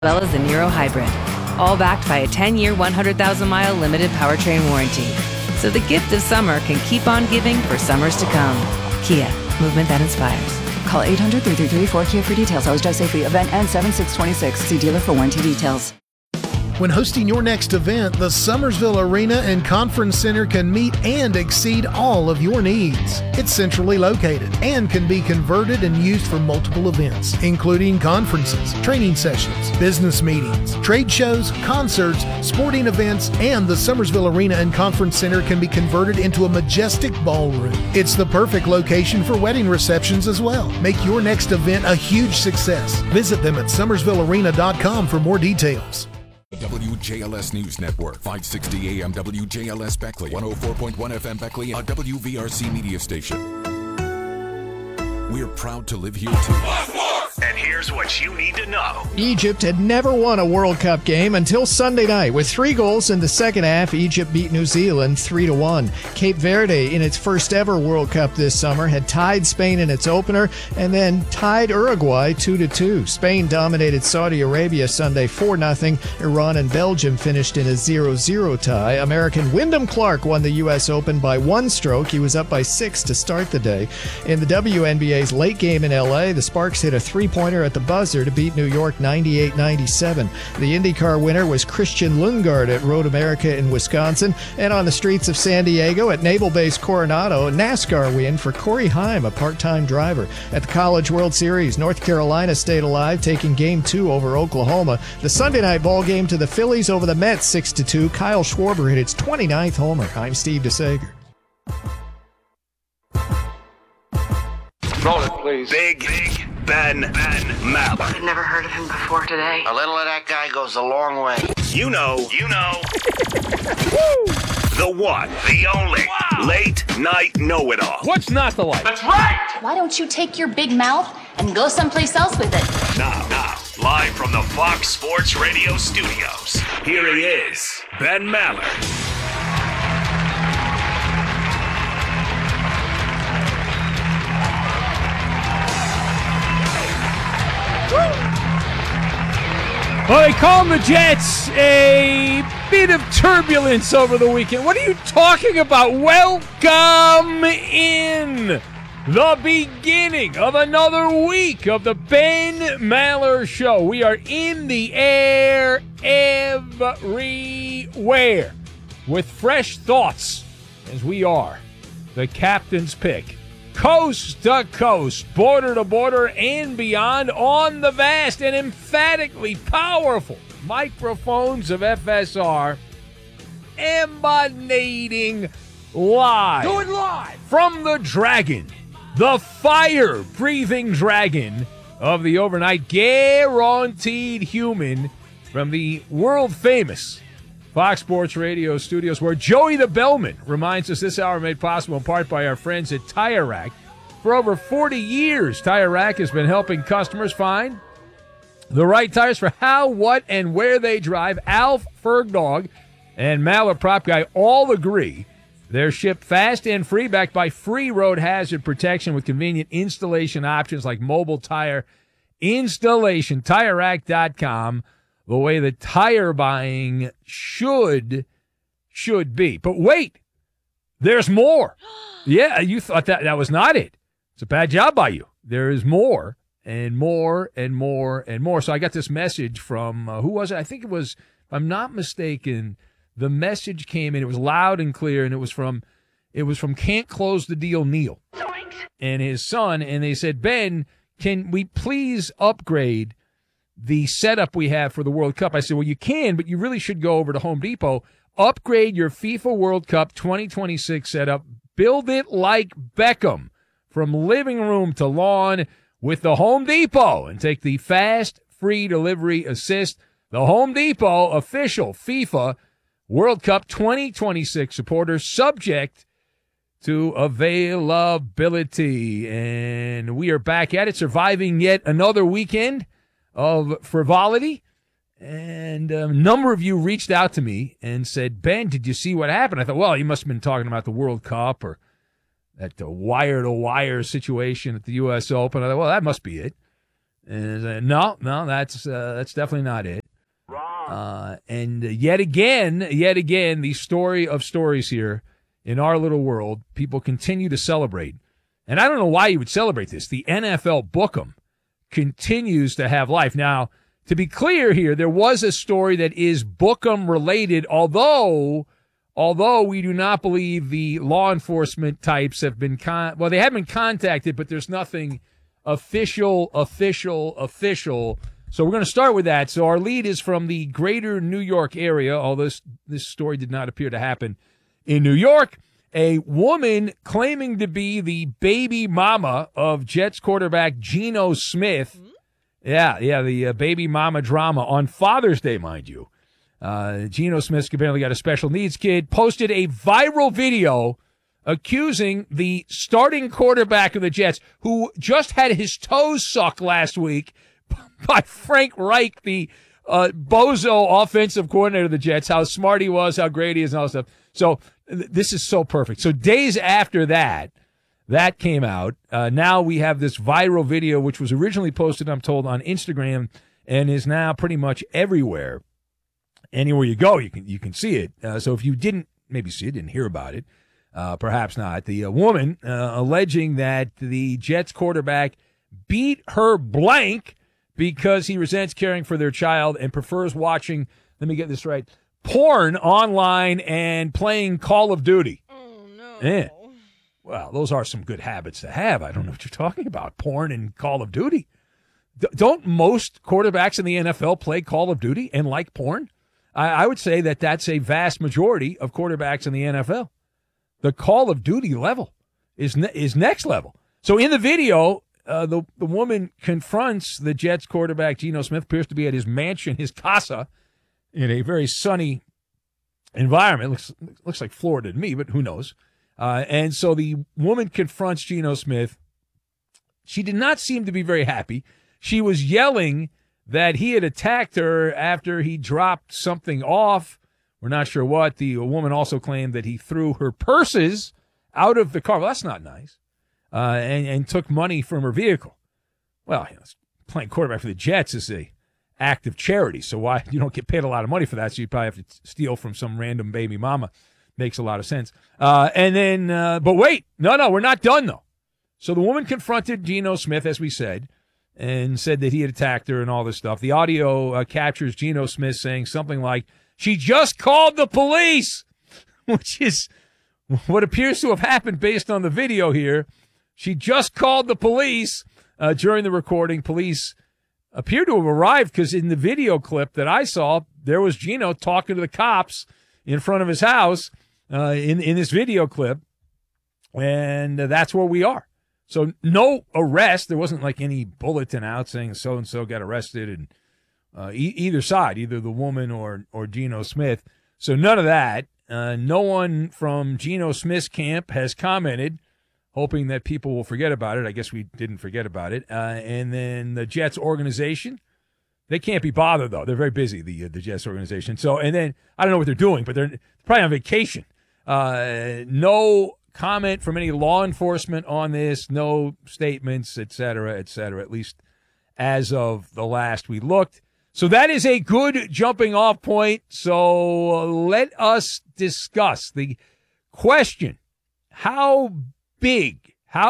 well as the Niro Hybrid. All backed by a 10-year, 100,000-mile limited powertrain warranty. So the gift of summer can keep on giving for summers to come. Kia, movement that inspires. Call 800-333-4KIA for details. Always drive safely. Event ends 7/6/26. See dealer for warranty details. When hosting your next event, the Summersville Arena and Conference Center can meet and exceed all of your needs. It's centrally located and can be converted and used for multiple events, including conferences, training sessions, business meetings, trade shows, concerts, sporting events, and the Summersville Arena and Conference Center can be converted into a majestic ballroom. It's the perfect location for wedding receptions as well. Make your next event a huge success. Visit them at summersvillearena.com for more details. WJLS News Network, 560 AM WJLS Beckley, 104.1 FM Beckley, a WVRC media station. We're proud to live here too. And here's what you need to know. Egypt had never won a World Cup game until Sunday night. With 3 goals in the second half, Egypt beat New Zealand 3-1. Cape Verde, in its first ever World Cup this summer, had tied Spain in its opener and then tied Uruguay 2-2. Spain dominated Saudi Arabia Sunday 4-0. Iran and Belgium finished in a 0-0 tie. American Wyndham Clark won the U.S. Open by 1 stroke. He was up by 6 to start the day. In the WNBA's late game in L.A., the Sparks hit a 3-pointer at the buzzer to beat New York 98-97. The IndyCar winner was Christian Lundgaard at Road America in Wisconsin. And on the streets of San Diego at Naval Base Coronado, a NASCAR win for Corey Heim, a part-time driver. At the College World Series, North Carolina stayed alive, taking Game 2 over Oklahoma. The Sunday night ball game to the Phillies over the Mets 6-2. Kyle Schwarber hit its 29th homer. I'm Steve DeSager. Roll it, please. Big Ben Maller. I've never heard of him before today. A little of that guy goes a long way. You know. The one, the only, late night know-it-all. What's not to like? That's right! Why don't you take your big mouth and go someplace else with it? Now, live from the Fox Sports Radio studios, here he is, Ben Maller. Well, they call the Jets a bit of turbulence over the weekend. What are you talking about? Welcome in the beginning of another week of the Ben Maller Show. We are in the air everywhere with fresh thoughts as we are the captain's pick. Coast to coast, border to border, and beyond on the vast and emphatically powerful microphones of FSR, emanating live. Do it live! From the dragon, the fire-breathing dragon of the overnight guaranteed human, from the world-famous Fox Sports Radio studios, where Joey the Bellman reminds us this hour made possible in part by our friends at Tire Rack. For over 40 years, Tire Rack has been helping customers find the right tires for how, what, and where they drive. Alf, Fergdog, and Maller Prop Guy all agree they're shipped fast and free, backed by free road hazard protection with convenient installation options like mobile tire installation. TireRack.com. The way that tire buying should be. But wait, there's more. Yeah, you thought that was not it. It's a bad job by you. There is more and more and more and more. So I got this message from, who was it? I think it was, if I'm not mistaken, the message came in. It was loud and clear, and it was from Can't Close the Deal Neil and his son. And they said, Ben, can we please upgrade the setup we have for the World Cup? I said, well, you can, but you really should go over to Home Depot, upgrade your FIFA World Cup 2026 setup, build it like Beckham from living room to lawn with the Home Depot, and take the fast, free delivery assist. The Home Depot official FIFA World Cup 2026 supporter, subject to availability. And we are back at it, surviving yet another weekend of frivolity, and a number of you reached out to me and said, Ben, did you see what happened? I thought, well, you must have been talking about the World Cup or that wire-to-wire situation at the U.S. Open. I thought, well, that must be it. And, no, that's definitely not it. And yet again, the story of stories here in our little world, people continue to celebrate. And I don't know why you would celebrate this. The NFL Book'em continues to have life. Now, to be clear here, there was a story that is Book'em related, although we do not believe the law enforcement types have been they have been contacted, but there's nothing official. So we're going to start with that. So our lead is from the greater New York area, although this story did not appear to happen in New York. A woman claiming to be the baby mama of Jets quarterback Geno Smith. The baby mama drama on Father's Day, mind you. Geno Smith apparently got a special needs kid, posted a viral video accusing the starting quarterback of the Jets, who just had his toes sucked last week by Frank Reich, the bozo offensive coordinator of the Jets, how smart he was, how great he is, and all that stuff. So this is so perfect. So days after that came out, now we have this viral video, which was originally posted, I'm told, on Instagram and is now pretty much everywhere. Anywhere you go, you can see it. So if you didn't maybe see it, didn't hear about it, perhaps not. The woman alleging that the Jets quarterback beat her blank because he resents caring for their child and prefers watching, let me get this right, porn online and playing Call of Duty. Oh, no. Yeah. Well, those are some good habits to have. I don't know what you're talking about. Porn and Call of Duty. Don't most quarterbacks in the NFL play Call of Duty and like porn? I would say that that's a vast majority of quarterbacks in the NFL. The Call of Duty level is next level. So in the video, the woman confronts the Jets quarterback, Geno Smith, appears to be at his mansion, his casa, in a very sunny environment. Looks like Florida to me, but who knows? And so the woman confronts Geno Smith. She did not seem to be very happy. She was yelling that he had attacked her after he dropped something off. We're not sure what. The woman also claimed that he threw her purses out of the car. Well, that's not nice. And took money from her vehicle. Well, playing quarterback for the Jets is a act of charity, so why you don't get paid a lot of money for that, so you probably have to steal from some random baby mama. Makes a lot of sense. And then, but wait, no, we're not done, though. So the woman confronted Geno Smith, as we said, and said that he had attacked her and all this stuff. The audio captures Geno Smith saying something like, "She just called the police," which is what appears to have happened based on the video here. She just called the police during the recording. Police appear to have arrived because in the video clip that I saw, there was Geno talking to the cops in front of his house in this video clip, and that's where we are. So no arrest. There wasn't like any bulletin out saying so-and-so got arrested, and either side, either the woman or Geno Smith. So none of that. No one from Geno Smith's camp has commented, hoping that people will forget about it. I guess we didn't forget about it. And then the Jets organization, they can't be bothered, though. They're very busy, the Jets organization. So, and then I don't know what they're doing, but they're probably on vacation. No comment from any law enforcement on this, no statements, et cetera, at least as of the last we looked. So that is a good jumping off point. So let us discuss the question. How big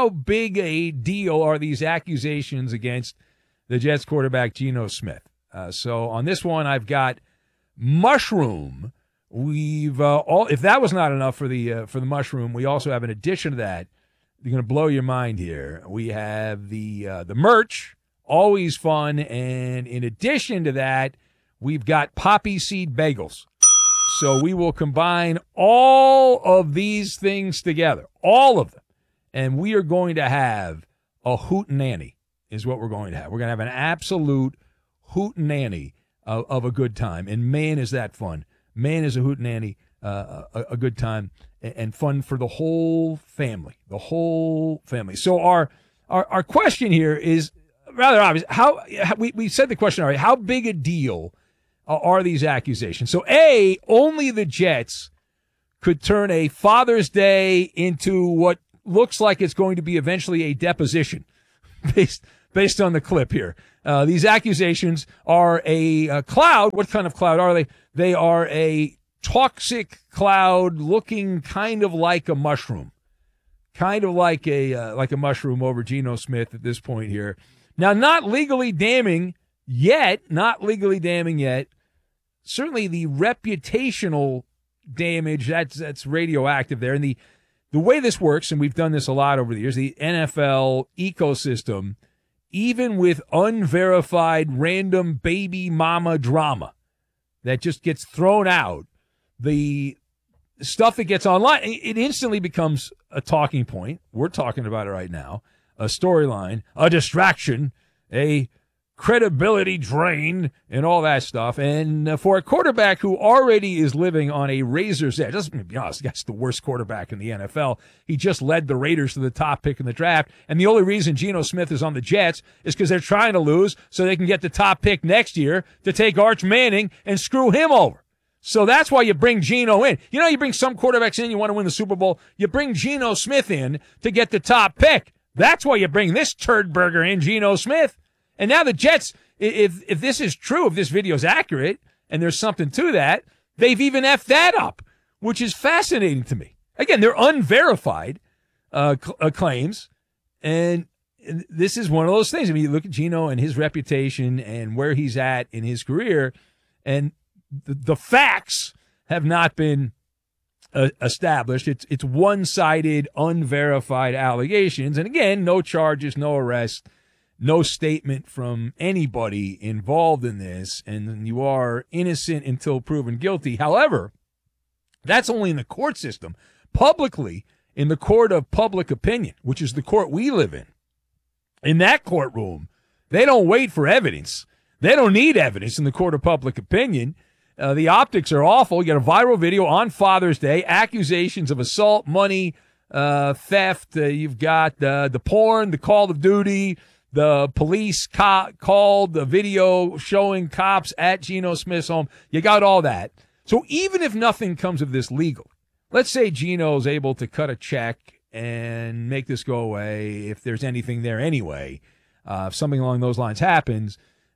a deal are these accusations against the Jets quarterback Geno Smith? So on this one, I've got mushroom. We've if that was not enough for the mushroom, we also have an addition to that. You're going to blow your mind here. We have the merch, always fun, and in addition to that, we've got poppy seed bagels. So we will combine all of these things together, all of them, and we are going to have a hootenanny is what we're going to have. We're going to have an absolute hootenanny of a good time, and man, is that fun. Man, is a hootenanny a good time and fun for the whole family. The whole family. So our question here is rather obvious. We said the question already. How big a deal are these accusations? So A, only the Jets could turn a Father's Day into what looks like it's going to be eventually a deposition based on the clip here. These accusations are a cloud. What kind of cloud are they? They are a toxic cloud looking kind of like a mushroom. Kind of like a mushroom over Geno Smith at this point here. Now, not legally damning yet. Certainly the reputational damage, that's radioactive there. And the way this works, and we've done this a lot over the years, the NFL ecosystem, even with unverified random baby mama drama that just gets thrown out, the stuff that gets online, it instantly becomes a talking point. We're talking about it right now. A storyline, a distraction, a credibility drain, and all that stuff. And for a quarterback who already is living on a razor's edge, let's be honest, that's the worst quarterback in the NFL. He just led the Raiders to the top pick in the draft. And the only reason Geno Smith is on the Jets is because they're trying to lose so they can get the top pick next year to take Arch Manning and screw him over. So that's why you bring Geno in. You know, you bring some quarterbacks in, you want to win the Super Bowl. You bring Geno Smith in to get the top pick. That's why you bring this turd burger in, Geno Smith. And now the Jets, if this is true, if this video is accurate, and there's something to that, they've even effed that up, which is fascinating to me. Again, they're unverified claims, and this is one of those things. I mean, you look at Geno and his reputation and where he's at in his career, and the facts have not been established. It's one-sided, unverified allegations. And again, no charges, no arrest, no statement from anybody involved in this, and you are innocent until proven guilty. However, that's only in the court system. Publicly, in the court of public opinion, which is the court we live in that courtroom, they don't wait for evidence. They don't need evidence in the court of public opinion. The optics are awful. You got a viral video on Father's Day, accusations of assault, money, theft. You've got the porn, the Call of Duty, the police called, the video showing cops at Geno Smith's home. You got all that. So even if nothing comes of this legal, let's say Geno's able to cut a check and make this go away if there's anything there anyway. If something along those lines happens,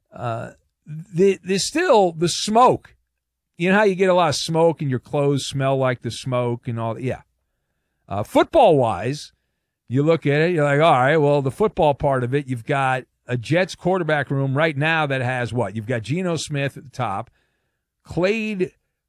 there's still the smoke. You know how you get a lot of smoke and your clothes smell like the smoke and all that? Yeah. Football-wise, you look at it, you're like, all right, well, the football part of it, you've got a Jets quarterback room right now that has what? You've got Geno Smith at the top. Cade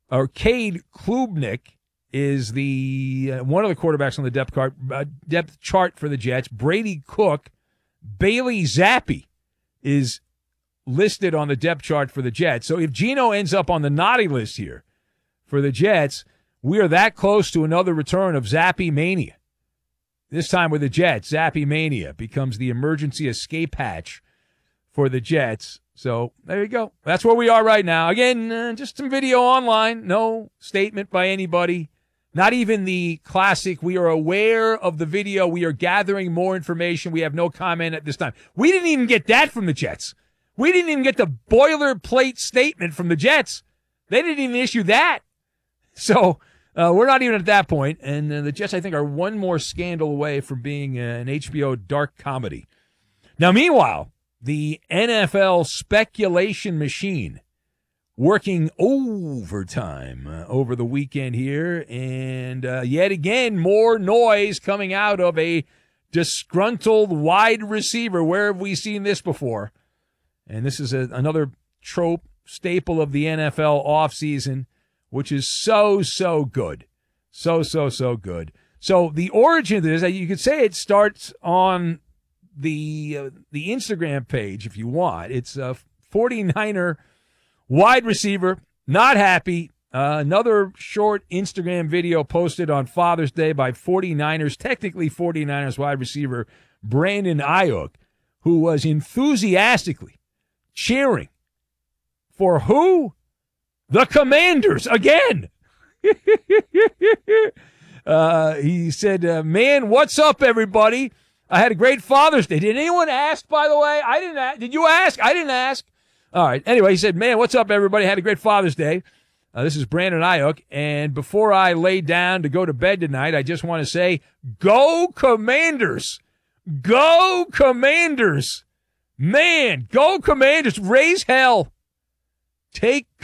Klubnik is the one of the quarterbacks on the depth chart for the Jets. Brady Cook, Bailey Zappi is listed on the depth chart for the Jets. So if Geno ends up on the naughty list here for the Jets, we are that close to another return of Zappy Mania. This time with the Jets, Zappy Mania becomes the emergency escape hatch for the Jets. So there you go. That's where we are right now. Again, just some video online. No statement by anybody. Not even the classic, we are aware of the video. We are gathering more information. We have no comment at this time. We didn't even get that from the Jets. We didn't even get the boilerplate statement from the Jets. They didn't even issue that. So we're not even at that point. And the Jets, I think, are one more scandal away from being an HBO dark comedy. Now, meanwhile, the NFL speculation machine working overtime over the weekend here. And yet again, more noise coming out of a disgruntled wide receiver. Where have we seen this before? And this is another trope, staple of the NFL offseason, which is so good. So good. So the origin of this, you could say it starts on the Instagram page if you want. It's a 49er wide receiver, not happy. Another short Instagram video posted on Father's Day by 49ers, technically 49ers wide receiver Brandon Ayuk, who was enthusiastically cheering for who? The Commanders again. He said, man, what's up, everybody? I had a great Father's Day. Did anyone ask, by the way? I didn't ask. Did you ask? I didn't ask. All right. Anyway, he said, man, what's up, everybody? I had a great Father's Day. This is Brandon Ayuk. And before I lay down to go to bed tonight, I just want to say, go Commanders. Go Commanders. Man, go Commanders. Raise hell. Take